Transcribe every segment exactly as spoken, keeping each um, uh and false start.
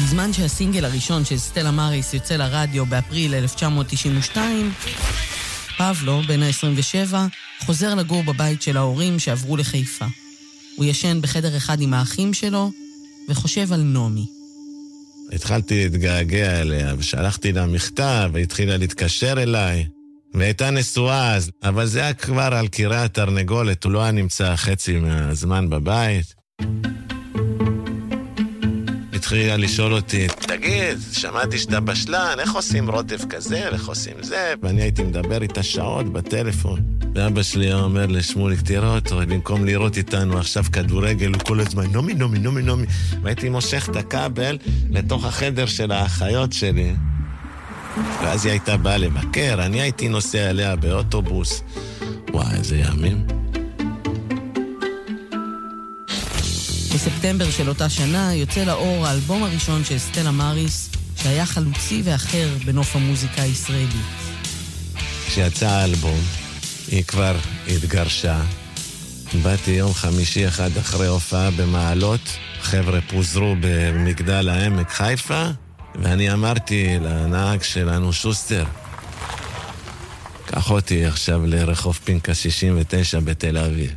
בזמן שהסינגל הראשון של סטלה מאריס יוצא לרדיו באפריל אלף תשע מאות תשעים ושתיים, פבלו, בן ה-עשרים ושבע, חוזר לגור בבית של ההורים שעברו לחיפה. הוא ישן בחדר אחד עם האחים שלו וחושב על נעמי. התחלתי להתגעגע אליה ושלחתי לה מכתב והתחילה להתקשר אליי. והייתה נשואה אז, אבל זה היה כבר על קירה התרנגולת, הוא לא היה נמצא חצי מהזמן בבית. התחילה לשאול אותי, תגיד, שמעתי שאתה בשלן, איך עושים רוטף כזה, איך עושים זה? ואני הייתי מדבר איתה שעות בטלפון. ואבא שלי אומר לשמוליק, תראה אותו, במקום לראות איתנו עכשיו כדורגל, הוא כל הזמן, נומי, נומי, נומי, נומי. והייתי מושך את הכבל לתוך החדר של האחיות שלי. ואז היא הייתה באה לבקר, אני הייתי נוסע עליה באוטובוס. וואי, איזה ימים. בספטמבר של אותה שנה יוצא לאור האלבום הראשון של סטלה מאריס, שהיה חלוצי ואחר בנוף המוזיקה הישראלית. כשיצא האלבום, היא כבר התגרשה. באתי יום חמישי אחד אחרי הופעה במעלות, חבר'ה פוזרו במגדל העמק חיפה, ואני אמרתי לנהג שלנו, שוסטר, קח אותי עכשיו לרחוב פינקס שישים ותשע בתל אביב.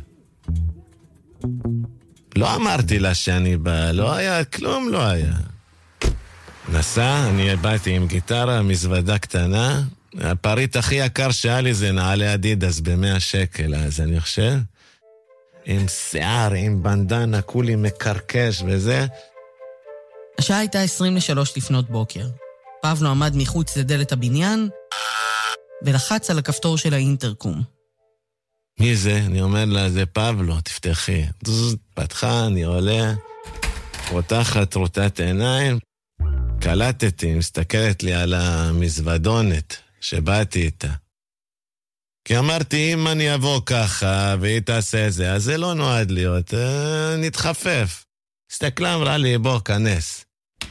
לא אמרתי לה שאני בא, לא היה, כלום לא היה. נסע, אני באתי עם גיטרה, מזוודה קטנה, הפריט הכי יקר שהיה לי זה נעלי אדידס במאה שקל, אז אני חושב, עם שיער, עם בנדנה, כולי מקרקש וזה. השעה הייתה עשרים ושלוש לפנות בוקר. פבלו עמד מחוץ לדלת הבניין, ולחץ על הכפתור של האינטרקום. מי זה? אני אומר לה, זה פבלו, תפתחי. פתחה, אני עולה, פותחת רוטת עיניים, קלטתי, מסתכלת לי על המזוודונת שבאתי איתה. כי אמרתי, אם אני אבוא ככה והיא תעשה את זה, אז זה לא נועד להיות, אה, נתחפף. הסתכלה, אמרה לי, בוא, כנס.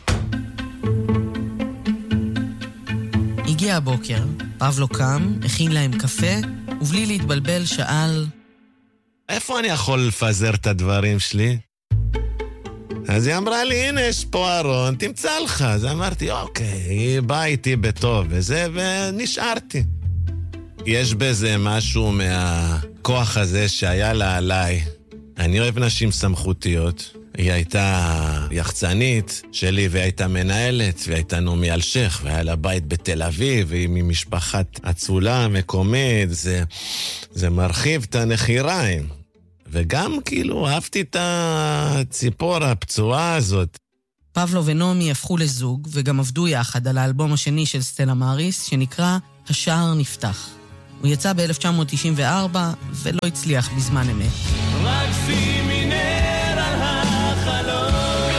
הגיע הבוקר, פבלו קם, הכין להם קפה, ובלי להתבלבל שאל, איפה אני יכול לפזר את הדברים שלי? אז היא אמרה לי, הנה יש פה ארון, תמצא לך. אז אמרתי, אוקיי, היא באה איתי בטוב וזה, ונשארתי. יש בזה משהו מהכוח הזה שהיה לה עליי. אני אוהב נשים סמכותיות. היא הייתה יחצנית שלי, והיא הייתה מנהלת, והיא הייתה נעמי אלשיך, והיה לה בית בתל אביב, והיא ממשפחת אצולה מקומית, זה, זה מרחיב את הנחיריים. וגם כאילו אהבתי את הציפור הפצועה הזאת. פבלו ונעמי הפכו לזוג, וגם עבדו יחד על האלבום השני של סטלה מאריס, שנקרא השער נפתח. הוא יצא ב-אלף תשע מאות תשעים וארבע, ולא הצליח בזמן אמת. רק שימי נר על החלון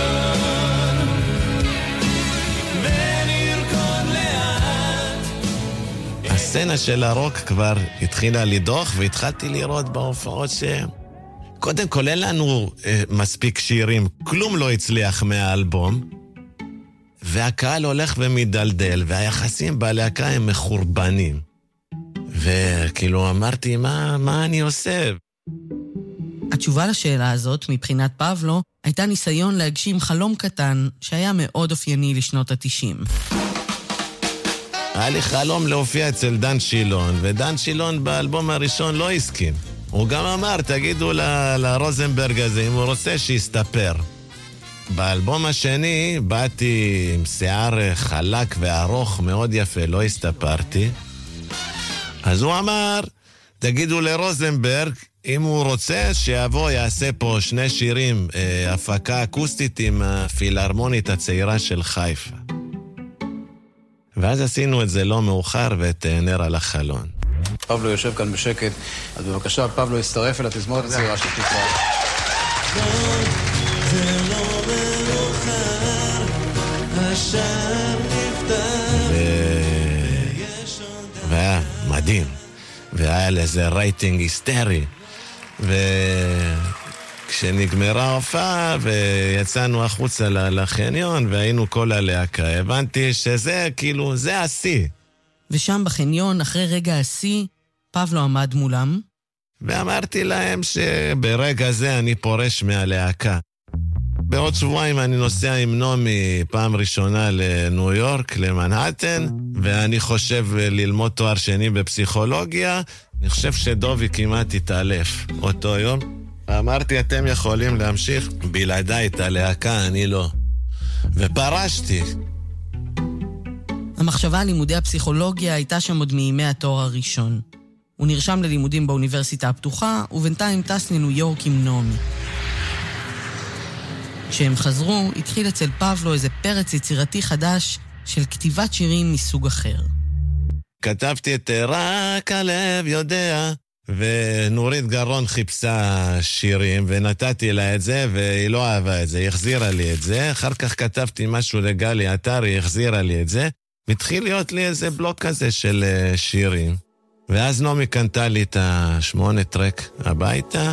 ונרקוד לאט. הסצנה של הרוק כבר התחילה לדוח, והתחלתי לראות בהופעות ש... קודם כל, אין לנו אה, מספיק שירים, כלום לא הצליח מהאלבום, והקהל הולך ומדלדל, והיחסים בלהקה הם מחורבנים. וכאילו אמרתי, מה, מה אני עושה? התשובה לשאלה הזאת, מבחינת פבלו, הייתה ניסיון להגשים חלום קטן שהיה מאוד אופייני לשנות התשעים. היה לי חלום להופיע אצל דן שילון, ודן שילון באלבום הראשון לא הסכים. הוא גם אמר, תגידו ל- לרוזנברג הזה, אם הוא רוצה שיסתפר. באלבום השני באתי עם שיער חלק וארוך מאוד יפה, לא הסתפרתי. אז הוא אמר, תגידו לרוזנברג, אם הוא רוצה שיבוא יעשה פה שני שירים, אה, הפקה אקוסטית עם הפילהרמונית הצעירה של חיפה. ואז עשינו את זה לא מאוחר ואת נר על החלון. פבלו יושב כאן בשקט, אז בבקשה, פבלו יצטרף אל התזמורת הצעירה של חיפה. זה לא מאוחר, השער נפתח. והיה מדהים, והיה לזה רייטינג היסטרי, וכשנגמרה ההופעה ויצאנו החוצה לחניון והיינו כל הלהקה, הבנתי שזה כאילו, זה השיא. ושם בחניון, אחרי רגע השיא, פבלו עמד מולם. ואמרתי להם שברגע זה אני פורש מהלהקה. בעוד שבועיים אני נוסע עם נומי פעם ראשונה לניו יורק, למנהטן, ואני חושב ללמוד תואר שני בפסיכולוגיה. אני חושב שדובי כמעט התעלף אותו יום. אמרתי, אתם יכולים להמשיך בלעדיי את הלהקה, אני לא. ופרשתי. המחשבה על לימודי הפסיכולוגיה הייתה שם עוד מימי התואר הראשון. הוא נרשם ללימודים באוניברסיטה הפתוחה, ובינתיים טס לניו יורק עם נעמי. כשהם חזרו, התחיל אצל פבלו איזה פרץ יצירתי חדש של כתיבת שירים מסוג אחר. כתבתי את רק הלב יודע, ונורית גרון חיפשה שירים, ונתתי לה את זה, והיא לא אהבה את זה, היא החזירה לי את זה. אחר כך כתבתי משהו לגלי עטר, היא החזירה לי את זה. מתחיל להיות לי איזה בלוק כזה של שירים. ואז נעמי קנתה לי את השמונה טרק הביתה.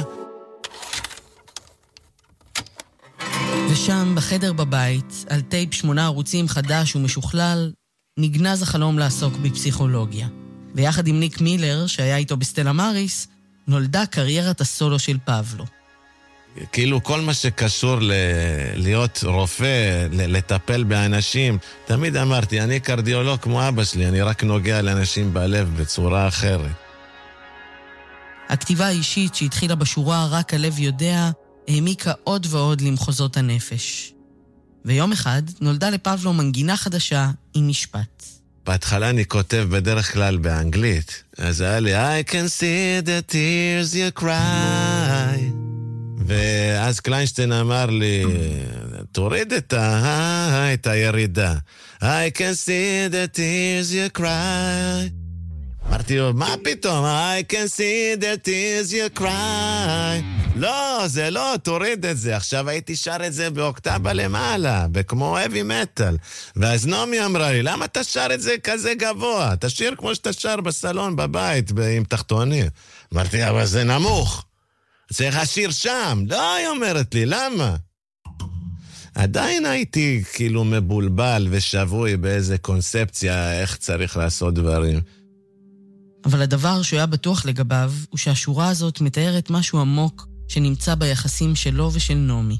ושם, בחדר בבית, על טייפ שמונה ערוצים חדש ומשוכלל, נגנז החלום לעסוק בפסיכולוגיה. ויחד עם ניק מילר, שהיה איתו בסטלה מאריס, נולדה קריירת הסולו של פבלו. כאילו כל מה שקשור ל- להיות רופא, ל- לטפל באנשים, תמיד אמרתי, אני קרדיולוג כמו אבא שלי, אני רק נוגע לאנשים בלב בצורה אחרת. הכתיבה האישית שהתחילה בשורה רק הלב יודע, העמיקה עוד ועוד למחוזות הנפש. ויום אחד נולדה לפבלו מנגינה חדשה עם משפט. בהתחלה אני כותב בדרך כלל באנגלית, אז היה לי I can see the tears you cry, ואז קליינשטיין אמר לי, תוריד את, ה... את הירידה, I can see the tears you cry. אמרתי לו, מה פתאום? I can see the tears you cry. לא, זה לא, תוריד את זה. עכשיו הייתי שר את זה באוקטבה למעלה, כמו heavy metal. ואז נעמי אמרה לי, למה אתה שר את זה כזה גבוה? תשיר כמו שאתה שר בסלון בבית, עם תחתונים. אמרתי, אבל זה נמוך. צריך לשיר שם. לא, היא אומרת לי, למה? עדיין הייתי כאילו מבולבל ושבוי באיזה קונספציה, איך צריך לעשות דברים. אבל הדבר שהוא היה בטוח לגביו, הוא שהשורה הזאת מתארת משהו עמוק שנמצא ביחסים שלו ושל נעמי.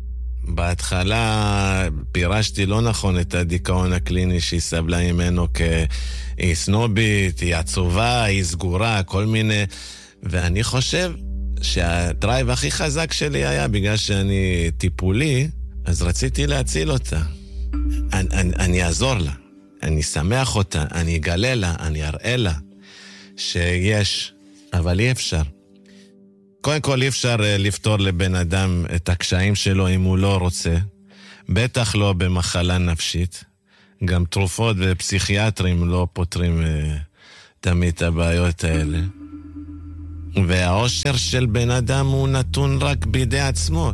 בהתחלה פירשתי לא נכון את הדיכאון הקליני שהיא סבלה ממנו כהיא סנובית, היא עצובה, היא סגורה, כל מיני... ואני חושב שהדרייב הכי חזק שלי היה בגלל שאני טיפולי, אז רציתי להציל אותה. אני, אני, אני אעזור לה, אני שמח אותה, אני אגלה לה, אני אראה לה. שיש, אבל אי אפשר. קודם כל אי אפשר לפתור לבן אדם את הקשיים שלו אם הוא לא רוצה, בטח לא במחלה נפשית. גם תרופות ופסיכיאטרים לא פותרים uh, תמיד את הבעיות האלה. והאושר של בן אדם הוא נתון רק בידי עצמו.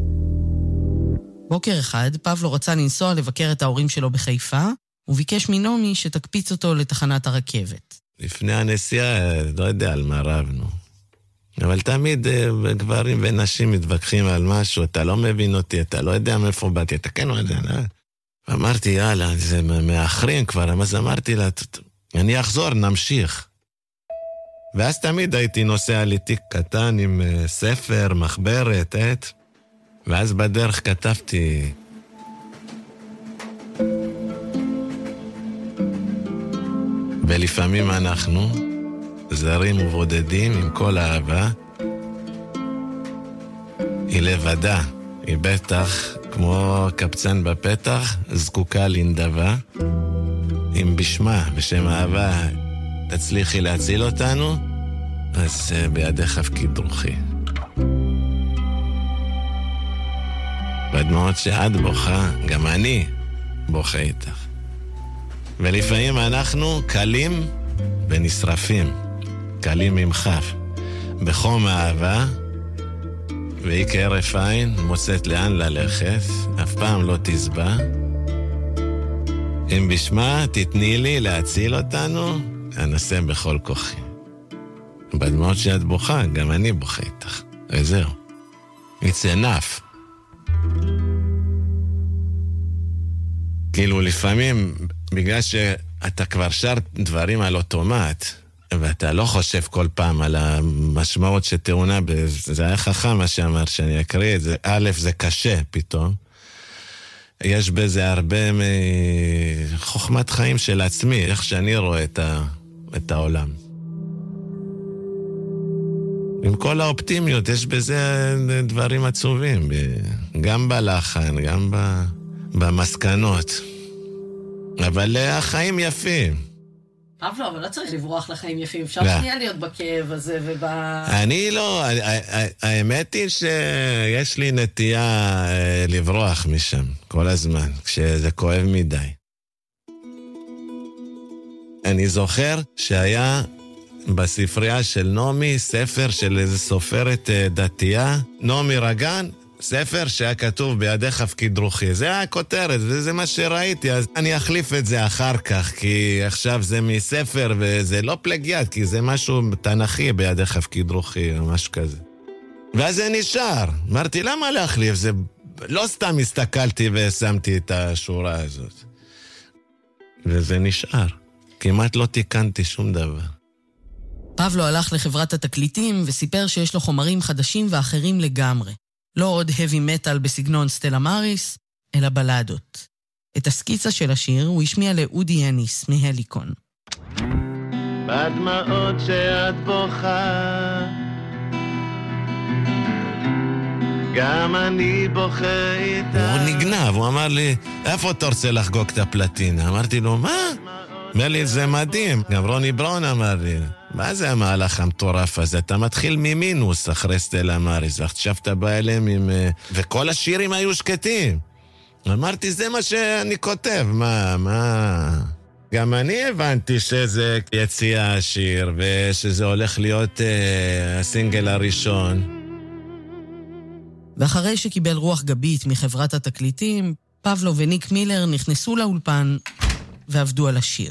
בוקר אחד, פבלו רצה לנסוע לבקר את ההורים שלו בחיפה, וביקש מנעמי שתקפיץ אותו לתחנת הרכבת. לפני הנסיעה, לא יודע על מה רבנו. אבל תמיד גברים ונשים מתווכחים על משהו, אתה לא מבין אותי, אתה לא יודע מאיפה באתי, אתה כן לא יודע, לא? אמרתי, יאללה, זה מאחרים כבר, אז אמרתי לה, אני אחזור, נמשיך. ואז תמיד הייתי נוסע לי תיק קטן עם ספר, מחברת, עט, ואז בדרך כתבתי... ולפעמים אנחנו זרים ובודדים עם כל אהבה. היא לבדה, היא בטח כמו קפצן בפתח, זקוקה לנדבה. אם בשמה, בשם אהבה, תצליחי להציל אותנו, אז בידך הפקיד רוחי. בדמעות שאת בוכה, גם אני בוכה איתך. ולפעמים אנחנו קלים ונשרפים, קלים ממך, בחום האהבה, והיא כערף עין מוצאת לאן ללכת, אף פעם לא תסבע. אם בשמה תתני לי להציל אותנו, אנסה בכל כוחי. בדמעות שאת בוכה, גם אני בוכה איתך. וזהו. It's enough. כאילו לפעמים, בגלל שאתה כבר שר דברים על אוטומט, ואתה לא חושב כל פעם על המשמעות שטעונה, זה היה חכם מה שאמר שאני אקריא את זה. א', זה קשה פתאום. יש בזה הרבה מחוכמת חיים של עצמי, איך שאני רואה את, ה... את העולם. עם כל האופטימיות, יש בזה דברים עצובים, גם בלחן, גם במסקנות. אבל החיים יפים. פבלו, אבל לא צריך לברוח לחיים יפים, אפשר שנייה להיות בכאב הזה וב... אני לא, האמת היא שיש לי נטייה לברוח משם כל הזמן, כשזה כואב מדי. אני זוכר שהיה בספרייה של נעמי ספר של איזו סופרת דתייה, נעמי רגן, ספר שהיה כתוב בידיך פקיד רוחי. זה היה הכותרת, וזה מה שראיתי, אז אני אחליף את זה אחר כך, כי עכשיו זה מספר, וזה לא פלגיאט, כי זה משהו תנכי בידיך פקיד רוחי, או משהו כזה. ואז זה נשאר. אמרתי, למה להחליף? זה לא סתם הסתכלתי ושמתי את השורה הזאת. וזה נשאר. כמעט לא תיקנתי שום דבר. פבלו הלך לחברת התקליטים וסיפר שיש לו חומרים חדשים ואחרים לגמרי. לא עוד heavy metal בסגנון סטלה מאריס, אלא בלדות. את הסקיצה של השיר הוא השמיע לאודי יניס מהליקון. בדמעות שאת בוכה, גם אני בוכה איתה. הוא נגנב, הוא אמר לי, איפה אתה רוצה לחגוג את הפלטינה? אמרתי לו, מה? אומר לי, זה מדהים. גם רוני בראון אמר לי, מה זה המהלך המטורף הזה? אתה מתחיל ממינוס אחרי סטלה מאריס, ועכשיו אתה בא אליהם עם... וכל השירים היו שקטים. אמרתי, זה מה שאני כותב, מה, מה... גם אני הבנתי שזה יציאה השיר, ושזה הולך להיות uh, הסינגל הראשון. ואחרי שקיבל רוח גבית מחברת התקליטים, פבלו וניק מילר נכנסו לאולפן ועבדו על השיר.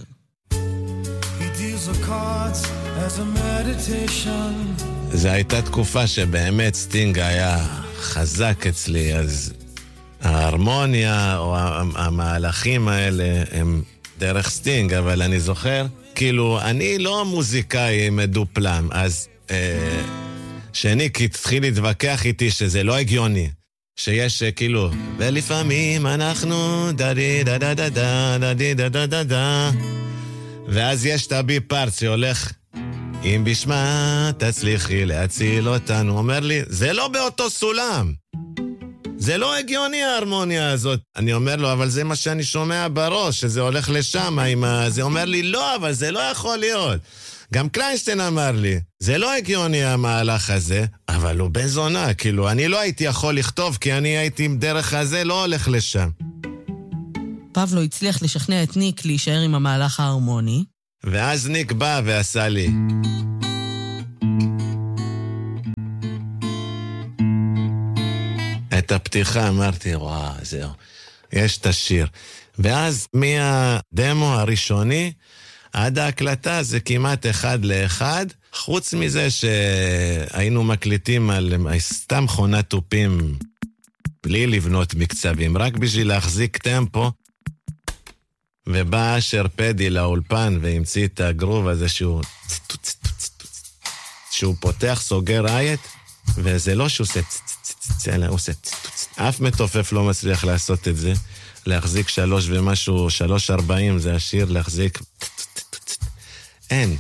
זו הייתה תקופה שבאמת סטינג היה חזק אצלי, אז ההרמוניה או המהלכים האלה הם דרך סטינג, אבל אני זוכר, כאילו, אני לא מוזיקאי מדופלם, אז אה, שניק התחיל להתווכח איתי שזה לא הגיוני. שיש כאילו, ולפעמים אנחנו דדי דה דה דה דה דדי דה דה דה דה, ואז יש את הבי פארט שהולך, אם בשמה תצליחי להציל אותנו. הוא אומר לי, זה לא באותו סולם, זה לא הגיוני ההרמוניה הזאת. אני אומר לו, אבל זה מה שאני שומע בראש, שזה הולך לשם. ה... זה אומר לי, לא, אבל זה לא יכול להיות. גם קליינשטיין אמר לי, זה לא הגיוני המהלך הזה, אבל הוא בן זונה, כאילו, אני לא הייתי יכול לכתוב, כי אני הייתי עם דרך הזה, לא הולך לשם. פבלו הצליח לשכנע את ניק להישאר עם המהלך ההרמוני. ואז ניק בא ועשה לי. את הפתיחה אמרתי, וואו, זהו, יש את השיר. ואז מהדמו הראשוני, עד ההקלטה זה כמעט אחד לאחד, חוץ מזה שהיינו מקליטים על סתם מכונת תופים, בלי לבנות מקצבים, רק בשביל להחזיק טמפו, ובא אשר פדי לאולפן והמציא את הגרוב הזה שהוא, שהוא פותח, סוגר אייט, וזה לא שהוא עושה, הוא עושה, אף מתופף לא מצליח לעשות את זה, להחזיק שלוש ומשהו, שלוש ארבעים זה השיר, להחזיק, אין.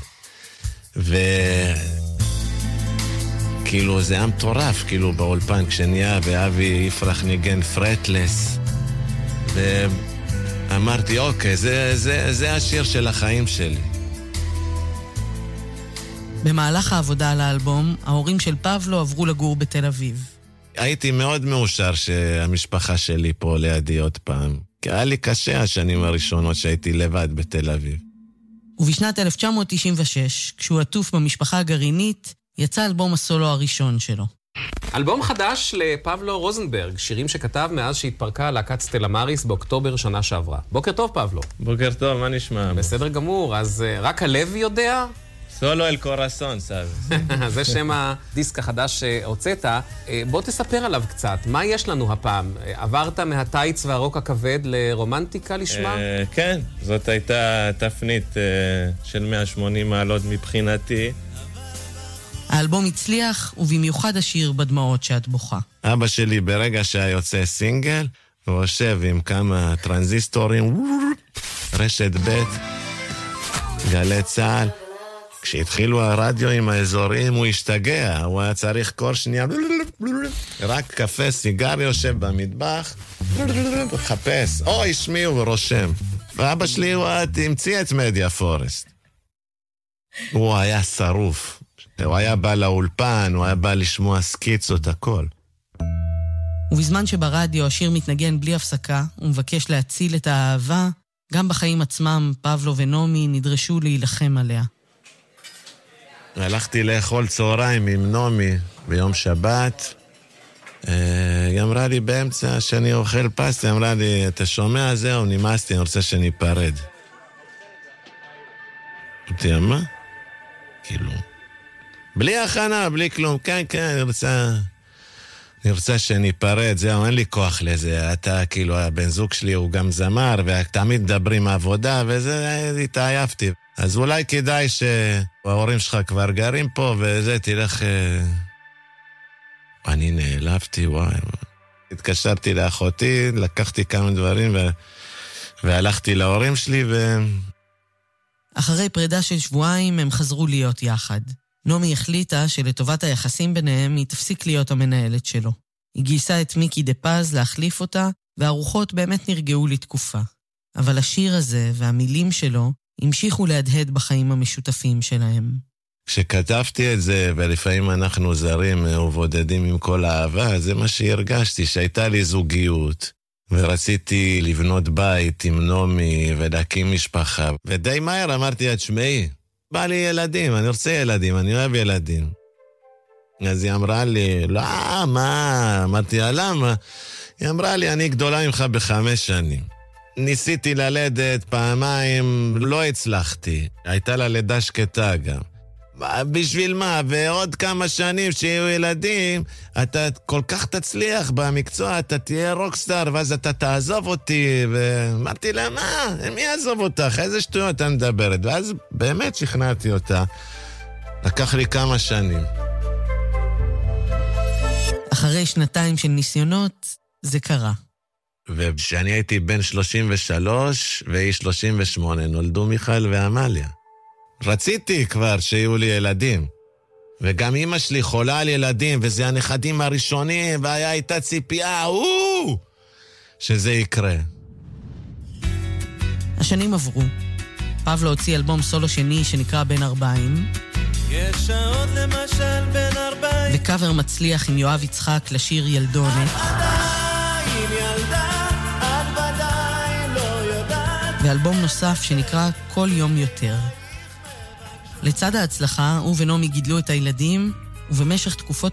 וכאילו זה היה מטורף, כאילו באולפן, כשנהיה ואבי יפרח ניגן פרטלס, ואמרתי, אוקיי, זה, זה, זה השיר של החיים שלי. במהלך העבודה על האלבום, ההורים של פבלו עברו לגור בתל אביב. הייתי מאוד מאושר שהמשפחה שלי פה לידי עוד פעם, כי היה לי קשה השנים הראשונות שהייתי לבד בתל אביב. ובשנת אלף תשע מאות תשעים ושש, כשהוא עטוף במשפחה הגרעינית, יצא אלבום הסולו הראשון שלו. אלבום חדש לפבלו רוזנברג, שירים שכתב מאז שהתפרקה להקת סטלה מאריס באוקטובר שנה שעברה. בוקר טוב, פבלו. בוקר טוב, מה נשמע? בסדר גמור, אז רק הלב יודע? סולו אל קורסון, סאבס. זה שם הדיסק החדש שהוצאת. בוא תספר עליו קצת. מה יש לנו הפעם? עברת מהטייץ והרוק הכבד לרומנטיקה לשמה? כן, זאת הייתה תפנית של מאה ושמונים מעלות מבחינתי. האלבום הצליח, ובמיוחד השיר בדמעות שאת בוכה. אבא שלי ברגע שהיה יוצא סינגל, הוא יושב עם כמה טרנזיסטורים, רשת ב', גלי צהל. כשהתחילו הרדיו עם האזורים, הוא השתגע, הוא היה צריך כל שנייה, רק קפה, סיגר יושב במטבח, חפש, או השמיע ורושם. ואבא שלי הוא המציא את מדיה פורסט. הוא היה שרוף. הוא היה בא לאולפן, הוא היה בא לשמוע סקיצות, הכל. ובזמן שברדיו השיר מתנגן בלי הפסקה, הוא מבקש להציל את האהבה, גם בחיים עצמם פבלו ונומי נדרשו להילחם עליה. הלכתי לאכול צהריים עם נומי ביום שבת. היא אמרה לי באמצע שאני אוכל פסטה, אמרה לי, אתה שומע? זהו, נמאסתי, אני רוצה שניפרד. אמרתי, מה? כאילו... בלי הכנה, בלי כלום, כן, כן, אני רוצה... אני רוצה שניפרד, זהו, אין לי כוח לזה. אתה, כאילו, הבן זוג שלי הוא גם זמר, ותמיד מדברים עבודה, וזה, התעייפתי. אז אולי כדאי שההורים שלך כבר גרים פה, וזה, תלך... אני נעלבתי, וואי. התקשרתי לאחותי, לקחתי כמה דברים, ו... והלכתי להורים שלי, ו... אחרי פרידה של שבועיים, הם חזרו להיות יחד. נומי החליטה שלטובת היחסים ביניהם היא תפסיק להיות המנהלת שלו. היא גייסה את מיקי דה פז להחליף אותה, והרוחות באמת נרגעו לתקופה. אבל השיר הזה והמילים שלו המשיכו להדהד בחיים המשותפים שלהם. כשכתבתי את זה, ולפעמים אנחנו זרים ובודדים עם כל האהבה, זה מה שהרגשתי, שהייתה לי זוגיות, ורציתי לבנות בית עם נומי ולהקים משפחה. ודי מהר אמרתי, את שמעי, בא לי ילדים, אני רוצה ילדים, אני אוהב ילדים. אז היא אמרה לי, לא, מה? אמרתי, למה? היא אמרה לי, אני גדולה ממך בחמש שנים. ניסיתי ללדת פעמיים, לא הצלחתי. הייתה לה לידה שקטה גם. בשביל מה? ועוד כמה שנים שיהיו ילדים, אתה כל כך תצליח במקצוע, אתה תהיה רוקסטאר, ואז אתה תעזוב אותי, ואמרתי לה, מה? מי יעזוב אותך? איזה שטויות אתה מדברת? ואז באמת שכנעתי אותה. לקח לי כמה שנים. אחרי שנתיים של ניסיונות, זה קרה. וכשאני הייתי בן שלושים ושלוש, והיא שלושים ושמונה, נולדו מיכל ואמליה. רציתי כבר שיהיו לי ילדים. וגם אמא שלי חולה על ילדים, וזה הנכדים הראשונים, והיה איתה ציפייה, או, שזה יקרה. השנים עברו. פבלו הוציא אלבום סולו שני שנקרא בן ארבעים. יש שעות למשל בן ארבעים. וקאבר מצליח עם יואב יצחק לשיר ילדונת. עדיין ילדה, את ודאי לא יודעת. ואלבום נוסף שנקרא כל יום יותר. לצד ההצלחה, הוא ונומי גידלו את הילדים, ובמשך תקופות